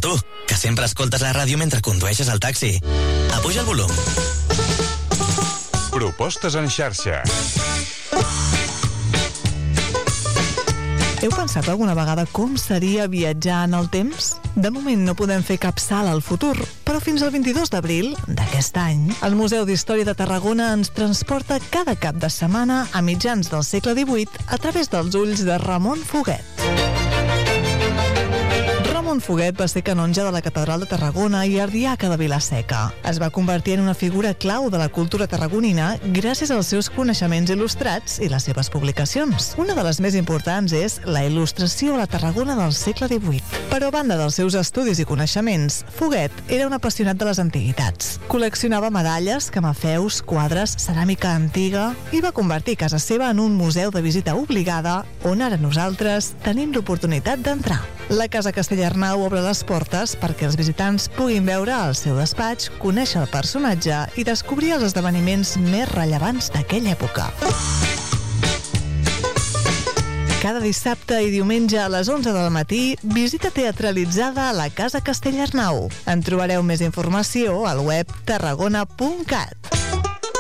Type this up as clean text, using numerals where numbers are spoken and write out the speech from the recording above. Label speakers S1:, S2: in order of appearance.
S1: tu, que sempre escoltes la ràdio mentre condueixes el taxi. Apuja el volum.
S2: Propostes en xarxa.
S3: Heu pensat alguna vegada com seria viatjar en el temps? De moment no podem fer cap salt al futur, però fins al 22 d'abril d'aquest any, el Museu d'Història de Tarragona ens transporta cada cap de setmana a mitjans del segle XVIII a través dels ulls de Ramon Foguet. Ramon Foguet va ser canonge de la Catedral de Tarragona i ardiaca de Vila-seca. Es va convertir en una figura clau de la cultura tarragonina gràcies als seus coneixements il·lustrats i les seves publicacions. Una de les més importants és la il·lustració a la Tarragona del segle XVIII. Però a banda dels seus estudis i coneixements, Foguet era un apassionat de les antiguitats. Col·leccionava medalles, camafeus, quadres, ceràmica antiga i va convertir casa seva en un museu de visita obligada on ara nosaltres tenim l'oportunitat d'entrar. La Casa Castellarnau obre les portes perquè els visitants puguin veure el seu despatx, conèixer el personatge i descobrir els esdeveniments més rellevants d'aquella època. Cada dissabte i diumenge a les 11 del matí, visita teatralitzada a la Casa Castellarnau. En trobareu més informació al web tarragona.cat.